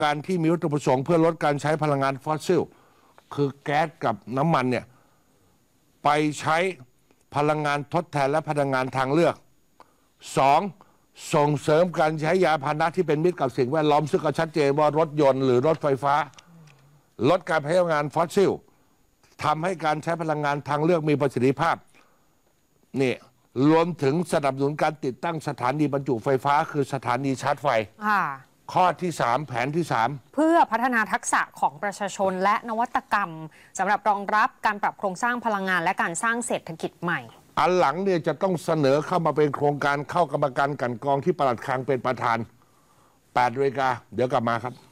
การที่มีวัตถุประสงค์เพื่อลดการใช้พลังงานฟอสซิลคือแก๊สกับน้ำมันเนี่ยไปใช้พลังงานทดแทนและพลังงานทางเลือกสองส่งเสริมการใช้ยานพาหนะที่เป็นมิตรกับสิ่งแวดล้อมซึ่งก็ชัดเจนว่ารถยนต์หรือรถไฟฟ้าลดการใช้พลังงานฟอสซิลทำให้การใช้พลังงานทางเลือกมีประสิทธิภาพนี่รวมถึงสนับสนุนการติดตั้งสถานีบรรจุไฟฟ้าคือสถานีชาร์จไฟข้อที่3แผนที่3 เพื่อพัฒนาทักษะของประชาชนและนวัตกรรมสำหรับรองรับการปรับโครงสร้างพลังงานและการสร้างเศรษฐกิจใหม่อันหลังเนี่ยจะต้องเสนอเข้ามาเป็นโครงการเข้ากรรมการกลั่นกรองที่ปลัดคลังเป็นประธาน8 นาฬิกาเดี๋ยวกลับมาครับ